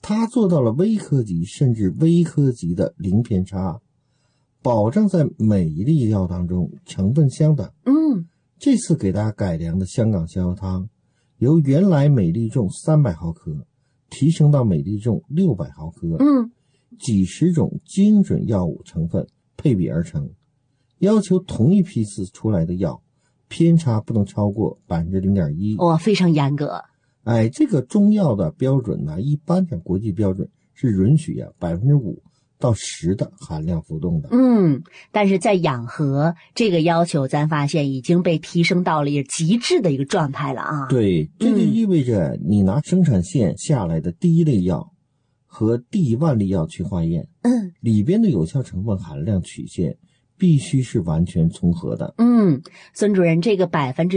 它做到了微科级甚至微科级的零偏差，保证在每一粒药当中成分相等。这次给大家改良的香港逍遥汤，由原来每粒重300毫克提升到每粒重600毫克，几十种精准药物成分配比而成，要求同一批次出来的药偏差不能超过 0.1%。 非常严格。 这个中药的标准呢，一般的国际标准是允许5%到10%的含量浮动的。 但是在养和这个要求咱发现已经被提升到了极致的一个状态了啊。 对，这就意味着你拿生产线下来的第一类药和第1万粒药去化验，里边的有效成分含量曲线必须是完全重合的。 孙主任，这个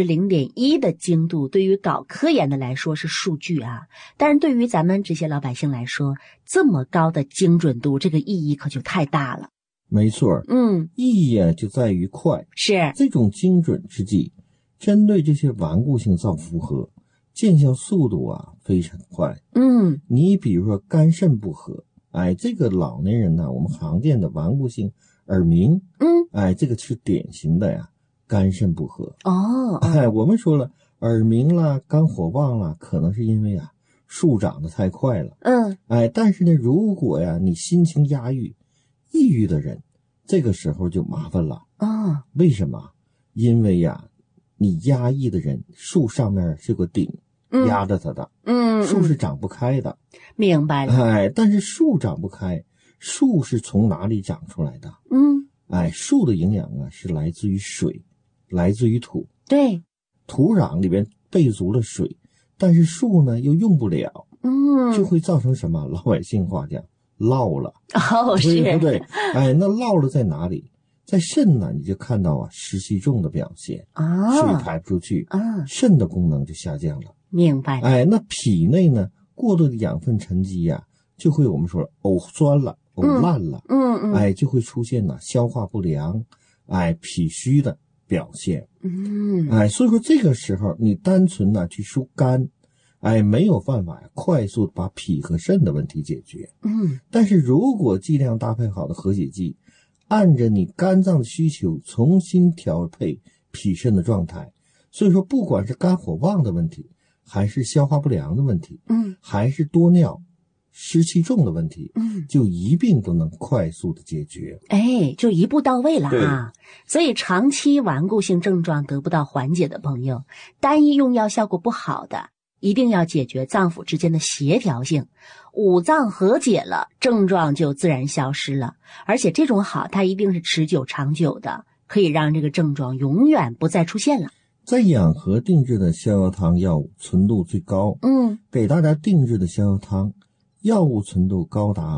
0.1% 的精度对于搞科研的来说是数据啊，但是对于咱们这些老百姓来说，这么高的精准度，这个意义可就太大了。 没错，意义就在于快。 是这种精准之剂，针对这些顽固性造负荷，见效速度非常快。你比如说肝肾不和，这个老年人呢，我们常见的顽固性耳鸣，这个是典型的肝肾不和。我们说了，耳鸣啦、肝火旺啦，可能是因为树长得太快了。但是呢，如果你心情压抑、抑郁的人，这个时候就麻烦了。为什么？因为你压抑的人，树上面是个顶压着它的，树是长不开的。 明白了。 但是树长不开，树是从哪里长出来的？树的营养是来自于水，来自于土。 对， 土壤里边备足了水，但是树呢又用不了，就会造成什么？老百姓话讲，涝了。对不对？那涝了在哪里？在肾呢，你就看到湿气重的表现，水排不出去，肾的功能就下降了。 明白了。 那脾内呢，过多的养分沉积就会我们说了呕酸了、呕烂了，就会出现消化不良，脾虚的表现。所以说这个时候你单纯去疏肝，没有办法快速把脾和肾的问题解决。但是如果剂量搭配好的和解剂，按着你肝脏的需求重新调配脾肾的状态，所以说不管是肝火旺的问题，还是消化不良的问题，还是多尿湿气重的问题，就一并都能快速的解决。 就一步到位了啊！所以长期顽固性症状得不到缓解的朋友，单一用药效果不好的，一定要解决脏腑之间的协调性，五脏和解了，症状就自然消失了。而且这种好，它一定是持久长久的，可以让这个症状永远不再出现了。 在养和定制的逍遥汤药物纯度最高，给大家定制的逍遥汤药物纯度高达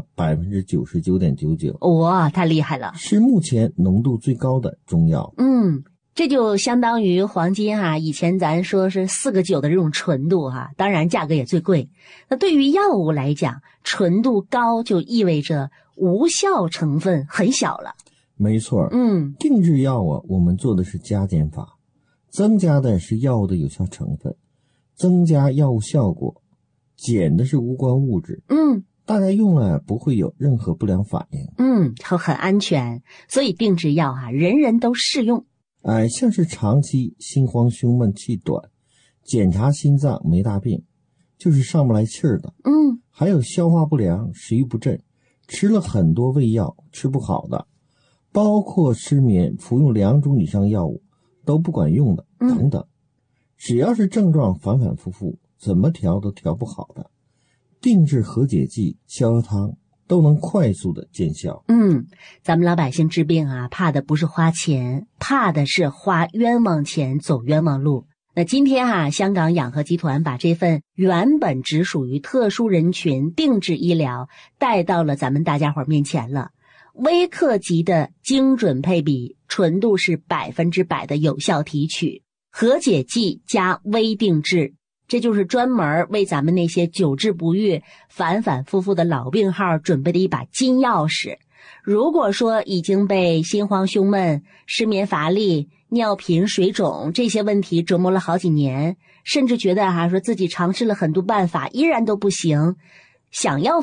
99.99%， 哇，太厉害了， 是目前浓度最高的中药。 这就相当于黄金以前咱说是4个9的这种纯度当然价格也最贵。那对于药物来讲，纯度高就意味着无效成分很小了。 没错，定制药我们做的是加减法，增加的是药物的有效成分，增加药物效果，减的是无关物质。大家用了不会有任何不良反应。 很安全，所以定制药人人都适用。 像是长期心慌胸闷气短，检查心脏没大病，就是上不来气儿的，还有消化不良、食欲不振，吃了很多胃药吃不好的，包括失眠服用2种以上药物都不管用的等等，只要是症状反反复复，怎么调都调不好的，定制和解剂、逍遥汤都能快速的见效。 咱们老百姓治病怕的不是花钱，怕的是花冤枉钱走冤枉路。那今天香港养和集团把这份原本只属于特殊人群定制医疗带到了咱们大家伙面前了。微克级的精准配比，纯度是100%的有效提取，和解剂加微定制，这就是专门为咱们那些久治不愈、反反复复的老病号准备的一把金钥匙。如果说已经被心慌胸闷、失眠乏力、尿频水肿这些问题折磨了好几年，甚至觉得说自己尝试了很多办法依然都不行，想要